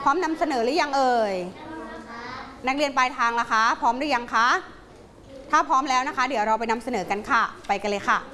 ร้อมนำเสนอหรือยังเอ่ยนักเรียนปลายทางล่ะคะพร้อมหรือยังคะถ้าพร้อมแล้วนะคะเดี๋ยวเราไปนำเสนอกันค่ะไปกันเลยค่ะ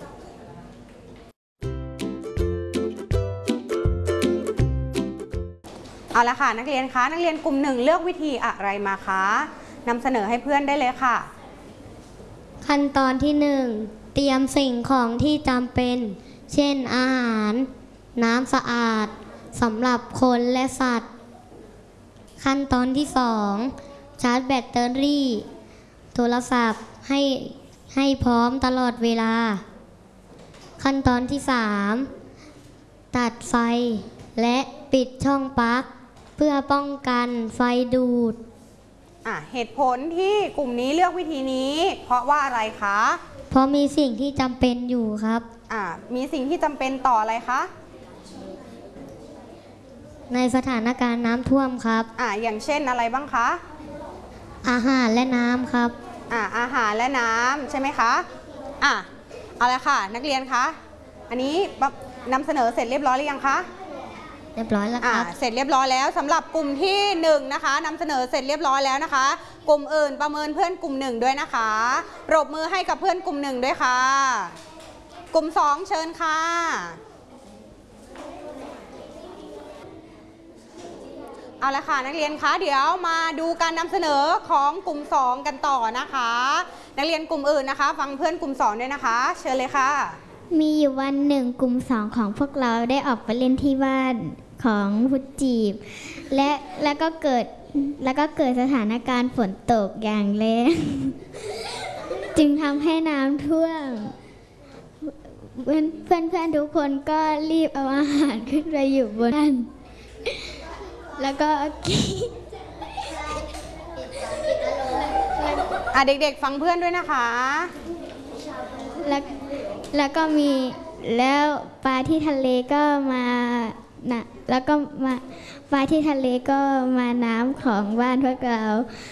เอาละค่ะนักเรียนคะนักเรียนกลุ่มหนึ่งเลือกวิธีอะไรมาคะนำเสนอให้เพื่อนได้เลยค่ะขั้นตอนที่1เตรียมสิ่งของที่จำเป็นเช่นอาหารน้ำสะอาดสำหรับคนและสัตว์ขั้นตอนที่2ชาร์จแบตเตอรี่โทรศัพท์ให้พร้อมตลอดเวลาขั้นตอนที่3ตัดไฟและปิดช่องปลั๊กเพื่อป้องกันไฟดูดเหตุผลที่กลุ่มนี้เลือกวิธีนี้เพราะว่าอะไรคะเพราะมีสิ่งที่จำเป็นอยู่ครับมีสิ่งที่จำเป็นต่ออะไรคะในสถานการณ์น้ำท่วมครับอย่างเช่นอะไรบ้างคะอาหารและน้ำครับอาหารและน้ำใช่ไหมคะเอาละค่ะนักเรียนคะอันนี้นำเสนอเสร็จเรียบร้อยหรือยังคะเรียบร้อยแล้วครับเสร็จเรียบร้อยแล้วสำหรับกลุ่มที่1นะคะนำเสนอเสร็จเรียบร้อยแล้วนะคะกลุ่มอื่นประเมินเพื่อนกลุ่ม1ด้วยนะคะปรบมือให้กับเพื่อนกลุ่ม1ด้วยค่ะกลุ่ม2เชิญค่ะเอาละค่ะนักเรียนคะเดี๋ยวมาดูการนำเสนอของกลุ่ม2กันต่อนะคะนักเรียนกลุ่มอื่นนะคะฟังเพื่อนกลุ่ม2ด้วยนะคะเชิญเลยค่ะมีอยู่วันหนึ่งกลุ่ม2ของพวกเราได้ออกไปเล่นที่บ้านของพุทธจีบแล้วก็เกิดสถานการณ์ฝนตกอย่างแรงจึงทำให้น้ำท่วมเพื่อนทุกคนก็รีบเอาอาหารขึ้นไปอยู่บนนั้นแล้วก็เด็กๆฟังเพื่อนด้วยนะคะแล้วก็มีแล้วปลาที่ทะเลก็มาแล้วก็มาปลาที่ทะเลก็มาน้ำของบ้านพวกเรา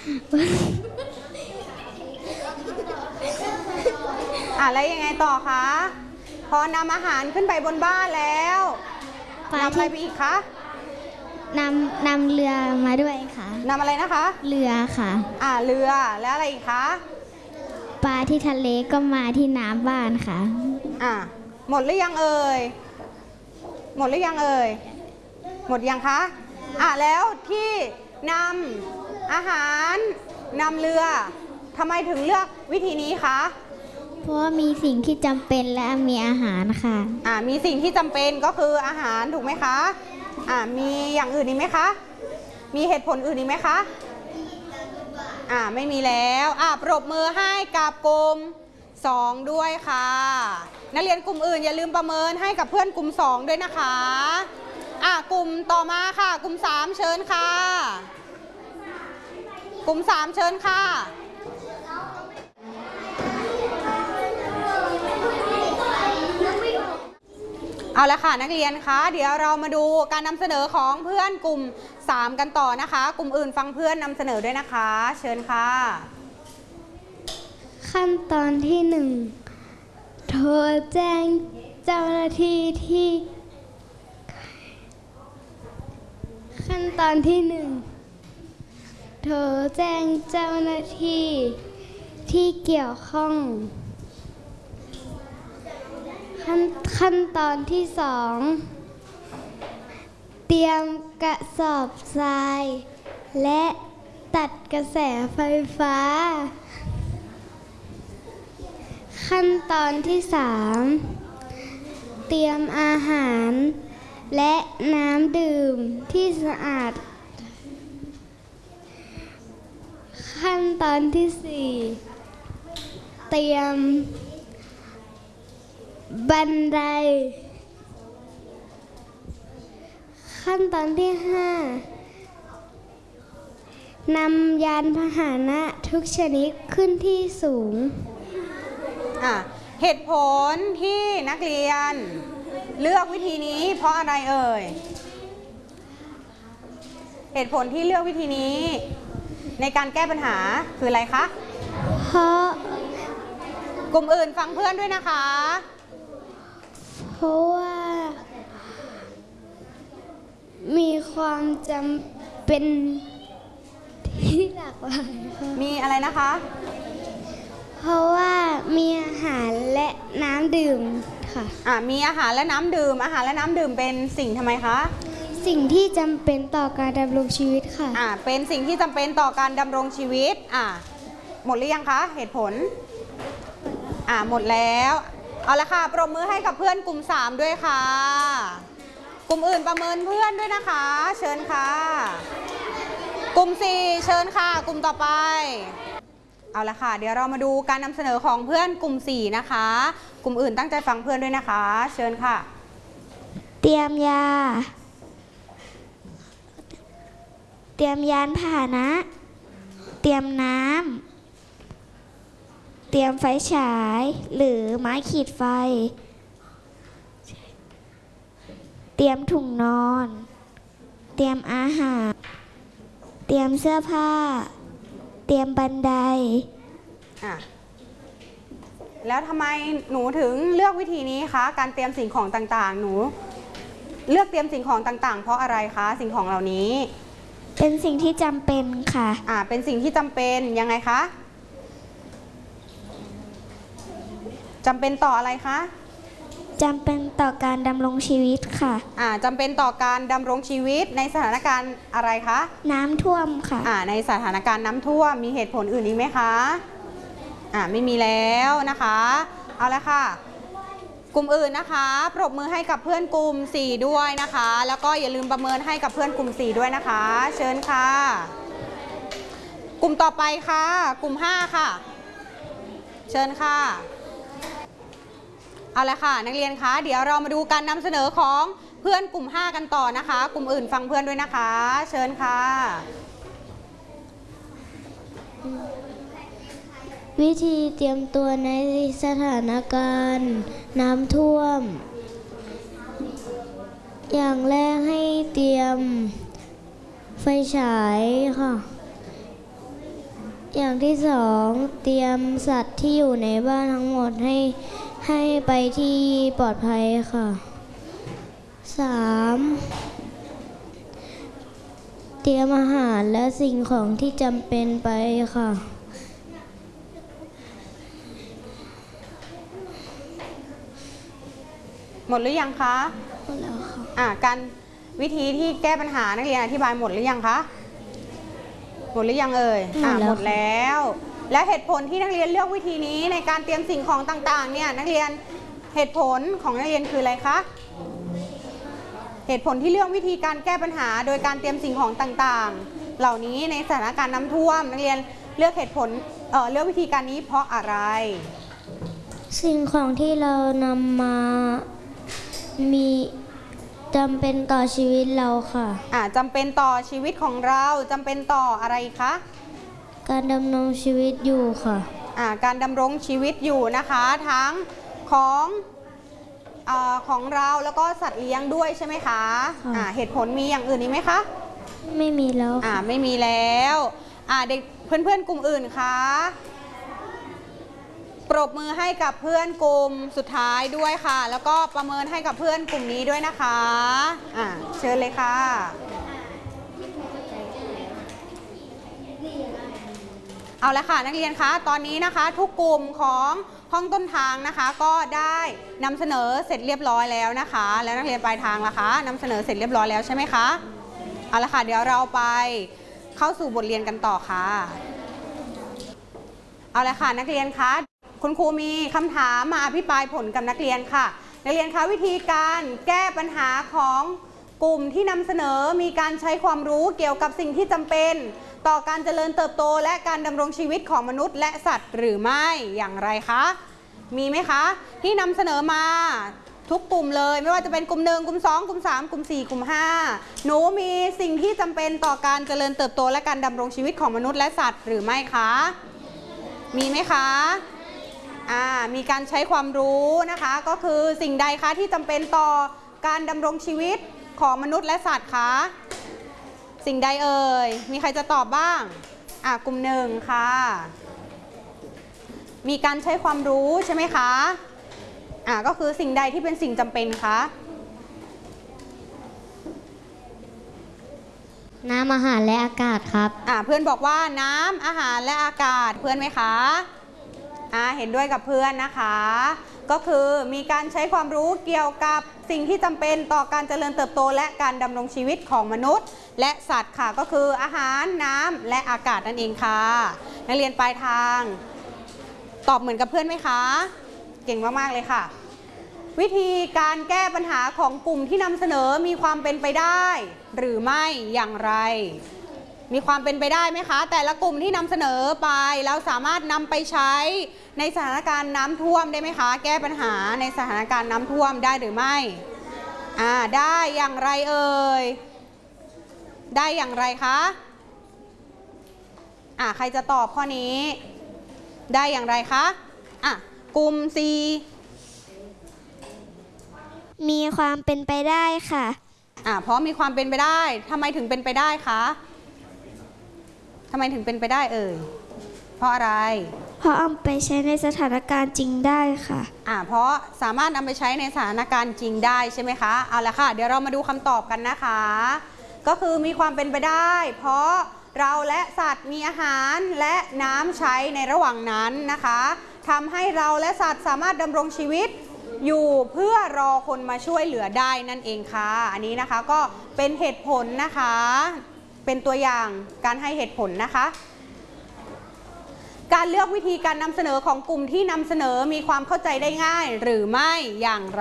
แล้วยังไงต่อคะพอนำอาหารขึ้นไปบนบ้านแล้วนำอะไรไปอีกคะนำเรือมาด้วยค่ะนำอะไรนะคะเรือค่ะเรือแล้วอะไรอีกคะปลาที่ทะเลก็มาที่น้ำบ้านค่ะหมดหรือยังเอ่ยหมดหรือยังเอ่ยหมดยังคะแล้วที่นำอาหารนำเรือทำไมถึงเลือกวิธีนี้คะเพราะมีสิ่งที่จำเป็นและมีอาหารค่ะมีสิ่งที่จำเป็นก็คืออาหารถูกไหมคะมีอย่างอื่นอีกไหมคะมีเหตุผลอื่นอีกไหมคะไม่มีแล้วปรบมือให้กับกลุ่ม2ด้วยค่ะนักเรียนกลุ่มอื่นอย่าลืมประเมินให้กับเพื่อนกลุ่ม2ด้วยนะคะกลุ่มต่อมาค่ะกลุ่ม3เชิญค่ะกลุ่ม3เชิญค่ะเอาละค่ะนักเรียนคะเดี๋ยวเรามาดูการนำเสนอของเพื่อนกลุ่ม3กันต่อนะคะกลุ่มอื่นฟังเพื่อนนำเสนอด้วยนะคะเชิญค่ะขั้นตอนที่1โทรแจ้งเจ้าหน้าที่ที่ขั้นตอนที่1โทรแจ้งเจ้าหน้าที่ที่เกี่ยวข้องขั้นตอนที่2เตรียมกระสอบทรายและตัดกระแสไฟฟ้าขั้นตอนที่3เตรียมอาหารและน้ำดื่มที่สะอาดขั้นตอนที่4เตรียมบันไดขั้นตอนที่5นำยานพาหนะทุกชนิดขึ้นที่สูงเหตุผลที่นักเรียนเลือกวิธีนี้เพราะอะไรเอ่ยเหตุผลที่เลือกวิธีนี้ในการแก้ปัญหาคืออะไรคะเพราะกลุ่มอื่นฟังเพื่อนด้วยนะคะเพราะว่ามีความจำเป็นที่หลากหลายค่ะมีอะไรนะคะเพราะว่ามีอาหารและน้ำดื่มค่ะมีอาหารและน้ำดื่ม อาหารและน้ำดื่มเป็นสิ่งทำไมคะสิ่งที่จำเป็นต่อการดำรงชีวิตค่ะเป็นสิ่งที่จำเป็นต่อการดำรงชีวิต หมดหรือยังคะ เหตุผล หมดแล้ว เอาละค่ะ ปรบมือให้กับเพื่อนกลุ่ม 3 ด้วยค่ะ กลุ่มอื่นประเมินเพื่อนด้วยนะคะ เชิญค่ะ กลุ่ม 4 เชิญค่ะ กลุ่มต่อไป เอาละค่ะ เดี๋ยวเรามาดูการนำเสนอของเพื่อนกลุ่ม 4 นะคะ กลุ่มอื่นตั้งใจฟังเพื่อนด้วยนะคะ เชิญค่ะเตรียมยา เตรียมยานพาหนะ เตรียมน้ำ เตรียมไฟฉายหรือไม้ขีดไฟ เตรียมถุงนอน เตรียมอาหาร เตรียมเสื้อผ้า เตรียมบันไดแล้วทำไมหนูถึงเลือกวิธีนี้คะ การเตรียมสิ่งของต่างๆ หนูเลือกเตรียมสิ่งของต่างๆ เพราะอะไรคะ สิ่งของเหล่านี้เป็นสิ่งที่จำเป็นค่ะเป็นสิ่งที่จำเป็นยังไงคะจำเป็นต่ออะไรคะจำเป็นต่อการดำรงชีวิตค่ะจำเป็นต่อการดำรงชีวิตในสถานการณ์อะไรคะน้ำท่วมค่ะในสถานการณ์น้ำท่วมมีเหตุผลอื่นอีกไหมคะไม่มีแล้วนะคะ เอาละค่ะ กลุ่มอื่นนะคะ ปรบมือให้กับเพื่อนกลุ่ม 4 ด้วยนะคะ แล้วก็อย่าลืมประเมินให้กับเพื่อนกลุ่ม 4 ด้วยนะคะ เชิญค่ะ กลุ่มต่อไปค่ะ กลุ่ม 5 ค่ะ เชิญค่ะ เอาละค่ะ นักเรียนคะ เดี๋ยวเรามาดูการนำเสนอของเพื่อนกลุ่ม 5 กันต่อนะคะ กลุ่มอื่นฟังเพื่อนด้วยนะคะ เชิญค่ะวิธีเตรียมตัวในสถานการณ์น้ำท่วม อย่างแรกให้เตรียมไฟฉายค่ะ อย่างที่สองเตรียมสัตว์ที่อยู่ในบ้านทั้งหมดให้ไปที่ปลอดภัยค่ะ 3. เตรียมอาหารและสิ่งของที่จำเป็นไปค่ะหมดหรือยังคะหมดแล้วค่ะการวิธีที่แก้ปัญหานักเรียนอธิบายหมดหรือยังคะ หมดหรือยังเอ่ย หมดแล้ว และเหตุผลที่นักเรียนเลือกวิธีนี้ในการเตรียมสิ่งของต่างๆเนี่ยนักเรียนเหตุผลของนักเรียนคืออะไรคะ เหตุผลที่เลือกวิธีการแก้ปัญหาโดยการเตรียมสิ่งของต่างๆเหล่านี้ในสถานการณ์น้ำท่วมนักเรียนเลือกเหตุผลเลือกวิธีการนี้เพราะอะไรสิ่งของที่เรานำมามีจำเป็นต่อชีวิตเราค่ะจำเป็นต่อชีวิตของเราจำเป็นต่ออะไรคะการดำรงชีวิตอยู่ค่ะการดำรงชีวิตอยู่นะคะทั้งของเราแล้วก็สัตว์เลี้ยงด้วยใช่ไหมคะ เหตุผลมีอย่างอื่นอีกไหมคะไม่มีแล้วไม่มีแล้วเด็กเพื่อนๆกลุ่มอื่นคะปรบมือให้กับเพื่อนกลุ่มสุดท้ายด้วยค่ะ แล้วก็ประเมินให้กับเพื่อนกลุ่มนี้ด้วยนะคะเชิญเลยค่ะ เอาละค่ะนักเรียนคะตอนนี้นะคะทุกกลุ่มของห้องต้นทางนะคะก็ได้นำเสนอเสร็จเรียบร้อยแล้วนะคะแล้วนักเรียนปลายทางล่ะคะนำเสนอเสร็จเรียบร้อยแล้วใช่ไหมคะเอาละค่ะเดี๋ยวเราไปเข้าสู่บทเรียนกันต่อค่ะเอาละค่ะนักเรียนคะคุณครูมีคำถามมาอภิปรายผลกับนักเรียนค่ะนักเรียนคะวิธีการแก้ปัญหาของกลุ่มที่นำเสนอมีการใช้ความรู้เกี่ยวกับสิ่งที่จำเป็นต่อการเจริญเติบโตและการดำรงชีวิตของมนุษย์และสัตว์หรือไม่อย่างไรคะมีไหมคะที่นำเสนอมาทุกกลุ่มเลยไม่ว่าจะเป็นกลุ่ม1กลุ่ม2กลุ่ม3กลุ่ม4กลุ่ม5หนูมีสิ่งที่จำเป็นต่อการเจริญเติบโตและการดำรงชีวิตของมนุษย์และสัตว์หรือไม่คะมีไหมคะมีการใช้ความรู้นะคะก็คือสิ่งใดคะที่จำเป็นต่อการดำรงชีวิตของมนุษย์และสัตว์คะสิ่งใดเอ่ยมีใครจะตอบบ้างกลุ่ม1ค่ะมีการใช้ความรู้ใช่ไหมคะก็คือสิ่งใดที่เป็นสิ่งจำเป็นคะน้ำอาหารและอากาศครับเพื่อนบอกว่าน้ำอาหารและอากาศเพื่อนไหมคะเห็นด้วยกับเพื่อนนะคะ ก็คือมีการใช้ความรู้เกี่ยวกับสิ่งที่จำเป็นต่อการเจริญเติบโตและการดำรงชีวิตของมนุษย์และสัตว์ค่ะก็คืออาหารน้ำและอากาศนั่นเองค่ะนักเรียนปลายทางตอบเหมือนกับเพื่อนไหมคะเก่งมากๆเลยค่ะวิธีการแก้ปัญหาของกลุ่มที่นำเสนอมีความเป็นไปได้หรือไม่อย่างไรมีความเป็นไปได้ไหมคะแต่ละกลุ่มที่นำเสนอไปแล้วสามารถนำไปใช้ในสถานการณ์น้ำท่วมได้ไหมคะแก้ปัญหาในสถานการณ์น้ำท่วมได้หรือไม่ได้อย่างไรเอ่ยได้อย่างไรคะใครจะตอบข้อนี้ได้อย่างไรคะกลุ่ม C มีความเป็นไปได้ค่ะเพราะมีความเป็นไปได้ทำไมถึงเป็นไปได้คะทำไมถึงเป็นไปได้เอ่ยเพราะอะไรเพราะเอาไปใช้ในสถานการณ์จริงได้ค่ะเพราะสามารถนำไปใช้ในสถานการณ์จริงได้ใช่ไหมคะเอาละค่ะเดี๋ยวเรามาดูคำตอบกันนะคะก็คือมีความเป็นไปได้เพราะเราและสัตว์มีอาหารและน้ำใช้ในระหว่างนั้นนะคะทำให้เราและสัตว์สามารถดำรงชีวิตอยู่เพื่อรอคนมาช่วยเหลือได้นั่นเองค่ะอันนี้นะคะก็เป็นเหตุผลนะคะเป็นตัวอย่างการให้เหตุผลนะคะการเลือกวิธีการนำเสนอของกลุ่มที่นำเสนอมีความเข้าใจได้ง่ายหรือไม่อย่างไร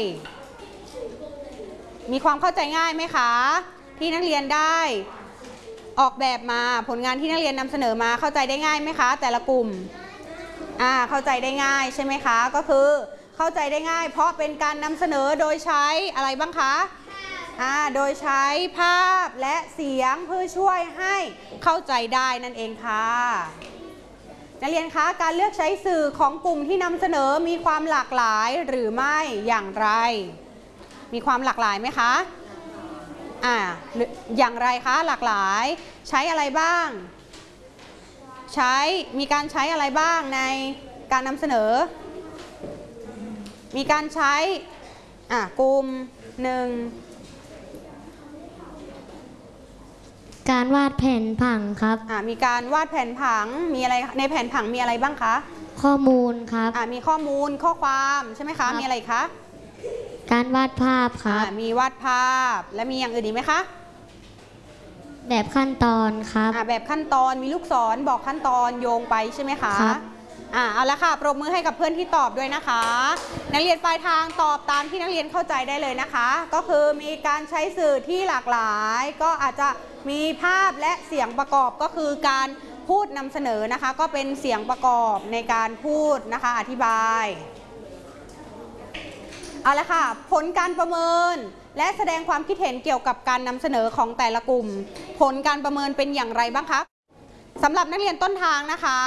มีความเข้าใจง่ายไหมคะที่นักเรียนได้ออกแบบมาผลงานที่นักเรียนนำเสนอมาเข้าใจได้ง่ายไหมคะแต่ละกลุ่มเข้าใจได้ง่ายใช่ไหมคะก็คือเข้าใจได้ง่ายเพราะเป็นการนำเสนอโดยใช้อะไรบ้างคะโดยใช้ภาพและเสียงเพื่อช่วยให้เข้าใจได้นั่นเองค่ะนักเรียนคะการเลือกใช้สื่อของกลุ่มที่นำเสนอมีความหลากหลายหรือไม่อย่างไรมีความหลากหลายไหมคะอย่างไรคะหลากหลายใช้อะไรบ้างมีการใช้อะไรบ้างในการนำเสนอมีการใช้กลุ่มหนึ่งการวาดแผนผังครับมีการวาดแผนผังมีอะไรในแผนผังมีอะไรบ้างคะข้อมูลครับมีข้อมูลข้อความใช่ไหมคะมีอะไรคะการวาดภาพครับมีวาดภาพและมีอย่างอื่นอีกไหมคะแบบขั้นตอนครับแบบขั้นตอนมีลูกศรบอกขั้นตอนโยงไปใช่ไหมคะครับเอาละค่ะปรบมือให้กับเพื่อนที่ตอบด้วยนะคะนักเรียนปลายทางตอบตามที่นักเรียนเข้าใจได้เลยนะคะก็คือมีการใช้สื่อที่หลากหลายก็อาจจะมีภาพและเสียงประกอบก็คือการพูดนำเสนอนะคะก็เป็นเสียงประกอบในการพูดนะคะอธิบายเอาละค่ะผลการประเมินและแสดงความคิดเห็นเกี่ยวกับการนำเสนอของแต่ละกลุ่มผลการประเมินเป็นอย่างไรบ้างคะสำหรับนักเรียนต้นทางนะคะ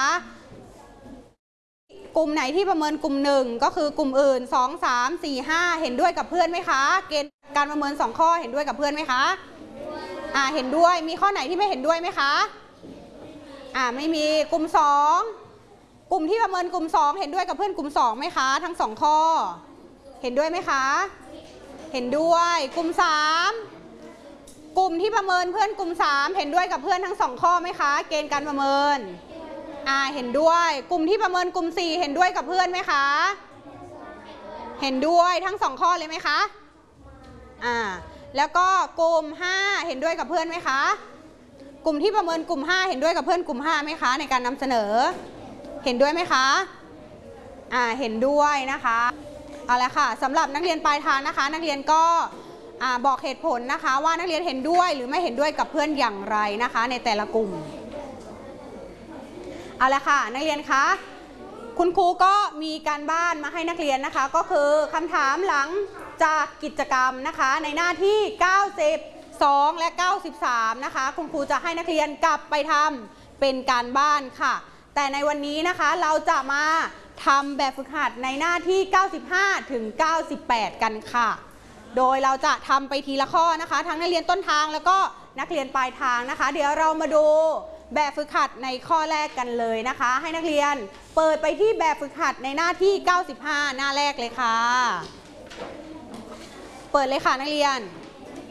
กลุ่มไหนที่ประเมินกลุ่ม1ก็คือกลุ่มอื่น2 3 4 5เห็นด้วยกับเพื่อนไหมคะเกณฑ์การประเมิน2ข้อเห็นด้วยกับเพื่อนไหมคะเห็นด้วยมีข้อไหนที่ไม่เห็นด้วยไหมคะไม่มีกลุ่ม2กลุ่มที่ประเมินกลุ่ม2เห็นด้วยกับเพื่อนกลุ่ม2ไหมคะทั้ง2ข้อเห็นด้วยไหมคะเห็นด้วยกลุ่ม3กลุ่มที่ประเมินเพื่อนกลุ่ม3เห็นด้วยกับเพื่อนทั้ง2ข้อไหมคะเกณฑ์การประเมินเห็นด้วยกลุ่มที่ประเมินกลุ่ม4เห็นด้วยกับเพื่อนไหมคะเห็นด้วยทั้ง2ข้อเลยไหมคะแล้วก็กลุ่ม5เห็นด้วยกับเพื่อนไหมคะกลุ่มที่ประเมินกลุ่ม5เห็นด้วยกับเพื่อนกลุ่ม5ไหมคะในการนำเสนอเห็นด้วยไหมคะเห็นด้วยนะคะเอาละค่ะสำหรับนักเรียนปลายทางนะคะนักเรียนก็บอกเหตุผลนะคะว่านักเรียนเห็นด้วยหรือไม่เห็นด้วยกับเพื่อนอย่างไรนะคะในแต่ละกลุ่มเอาละค่ะนักเรียนคะคุณครูก็มีการบ้านมาให้นักเรียนนะคะก็คือคำถามหลังจากกิจกรรมนะคะในหน้าที่92และ93นะคะคุณครูจะให้นักเรียนกลับไปทำเป็นการบ้านค่ะแต่ในวันนี้นะคะเราจะมาทำแบบฝึกหัดในหน้าที่95ถึง98กันค่ะโดยเราจะทำไปทีละข้อนะคะทั้งนักเรียนต้นทางแล้วก็นักเรียนปลายทางนะคะเดี๋ยวเรามาดูแบบฝึกหัดในข้อแรกกันเลยนะคะให้นักเรียนเปิดไปที่แบบฝึกหัดในหน้าที่95หน้าแรกเลยค่ะเปิดเลยค่ะนักเรียน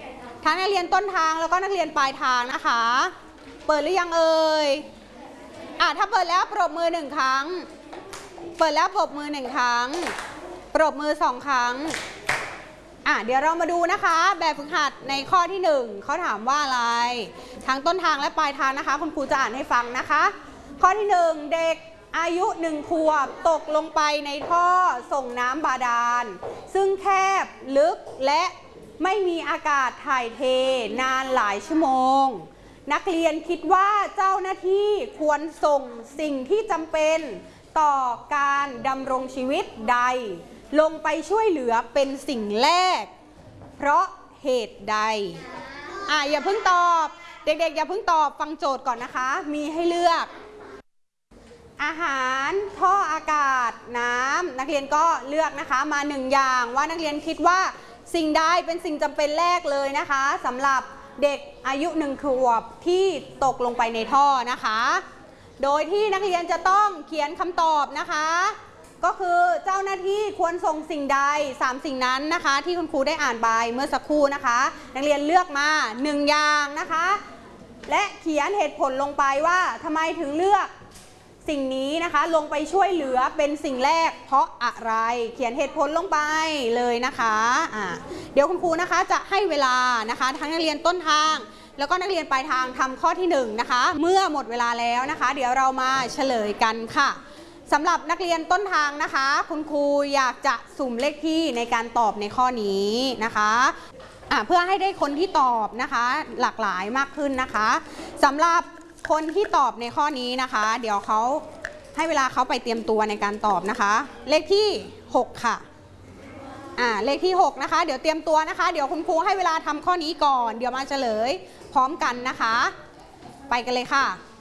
ทั้งนักเรียนต้นทางแล้วก็นักเรียนปลายทางนะคะ เปิดหรือยังเอ่ยถ้าเปิดแล้วปรบมือ1ครั้งเปิดแล้วปรบมือ1ครั้งปรบมือ2ครั้งเดี๋ยวเรามาดูนะคะแบบฝึกหัดในข้อที่1เขาถามว่าอะไรทั้งต้นทางและปลายทางนะคะคุณครูจะอ่านให้ฟังนะคะข้อที่1เด็กอายุ1 ขวบตกลงไปในท่อส่งน้ำบาดาลซึ่งแคบลึกและไม่มีอากาศถ่ายเทนานหลายชั่วโมงนักเรียนคิดว่าเจ้าหน้าที่ควรส่งสิ่งที่จำเป็นต่อการดำรงชีวิตใดลงไปช่วยเหลือเป็นสิ่งแรกเพราะเหตุใดอย่าเพิ่งตอบเด็กๆอย่าเพิ่งตอบฟังโจทย์ก่อนนะคะมีให้เลือกอาหารท่ออากาศน้ำนักเรียนก็เลือกนะคะมา1อย่างว่านักเรียนคิดว่าสิ่งใดเป็นสิ่งจำเป็นแรกเลยนะคะสำหรับเด็กอายุ1 ขวบที่ตกลงไปในท่อนะคะโดยที่นักเรียนจะต้องเขียนคำตอบนะคะก็คือเจ้าหน้าที่ควรส่งสิ่งใด3สิ่งนั้นนะคะที่คุณครูได้อ่านไปเมื่อสักครู่นะคะนักเรียนเลือกมา1อย่างนะคะและเขียนเหตุผลลงไปว่าทำไมถึงเลือกสิ่งนี้นะคะลงไปช่วยเหลือเป็นสิ่งแรกเพราะอะไรเขียนเหตุผลลงไปเลยนะคะเดี๋ยวคุณครูนะคะจะให้เวลานะคะทั้งนักเรียนต้นทางแล้วก็นักเรียนปลายทางทำข้อที่1นะคะเมื่อหมดเวลาแล้วนะคะเดี๋ยวเรามาเฉลยกันค่ะสำหรับนักเรียนต้นทางนะคะคุณครูอยากจะสุ่มเลขที่ในการตอบในข้อนี้นะคะเพื่อให้ได้คนที่ตอบนะคะหลากหลายมากขึ้นนะคะสำหรับคนที่ตอบในข้อนี้นะคะเดี๋ยวเขาให้เวลาเขาไปเตรียมตัวในการตอบนะคะเลขที่6ค่ะเลขที่6นะคะเดี๋ยวเตรียมตัวนะคะเดี๋ยวคุณครูให้เวลาทำข้อนี้ก่อนเดี๋ยวมาเฉลยพร้อมกันนะคะไปกันเลยค่ะ